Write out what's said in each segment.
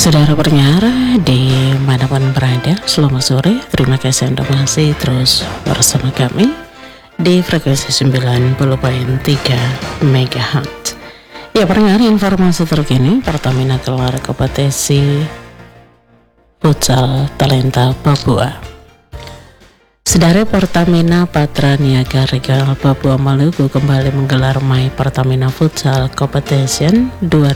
Saudara pendengar dimanapun berada, selamat sore. Terima kasih Anda masih terus bersama kami di frekuensi 90.3 MHz. Ya pendengar, informasi terkini Pertamina gelar kompetisi futsal talenta Papua. Saudara, Pertamina Patra Niaga Regional Papua Maluku kembali menggelar My Pertamina Futsal Competition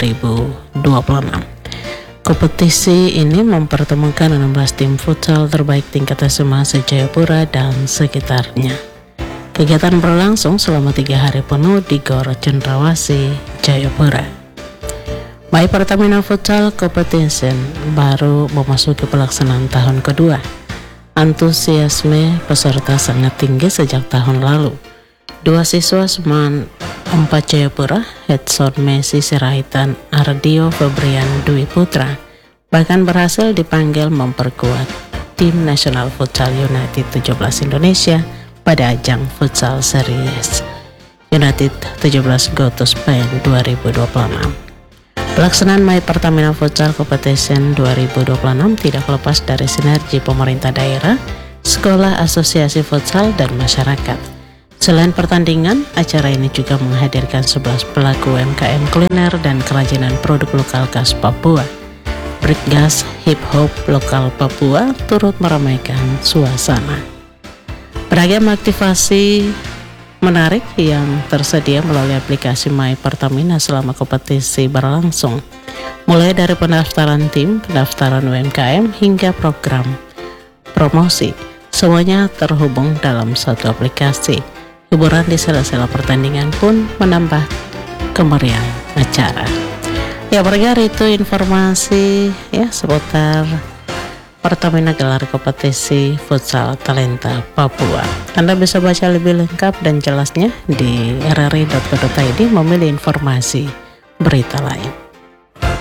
2026. Kompetisi ini mempertemukan 16 tim futsal terbaik tingkat SMA se-Jayapura dan sekitarnya. Kegiatan berlangsung selama 3 hari penuh di Gor Cendrawasih, Jayapura. My Pertamina Futsal Competition baru memasuki pelaksanaan tahun kedua. Antusiasme peserta sangat tinggi sejak tahun lalu. 2 siswa Seman 4 Jayapura, Edson Messi Sirahitan Ardio Febrian Dwi Putra, bahkan berhasil dipanggil memperkuat tim nasional futsal United 17 Indonesia pada ajang futsal series United 17 Go to Spain 2026. Pelaksanaan My Pertamina Futsal Competition 2026 tidak lepas dari sinergi pemerintah daerah, sekolah, asosiasi futsal, dan masyarakat. Selain pertandingan, acara ini juga menghadirkan 11 pelaku UMKM kuliner dan kerajinan produk lokal khas Papua. Breakdance hip hop lokal Papua turut meramaikan suasana. Beragam aktivasi menarik yang tersedia melalui aplikasi My Pertamina selama kompetisi berlangsung, mulai dari pendaftaran tim, pendaftaran UMKM, hingga program promosi. Semuanya terhubung dalam satu aplikasi. Hiburan di sela-sela pertandingan pun menambah kemeriahan acara. Ya pendengar, itu informasi ya seputar Pertamina gelar kompetisi futsal talenta Papua. Anda bisa baca lebih lengkap dan jelasnya di rri.co.id memilih informasi berita lain.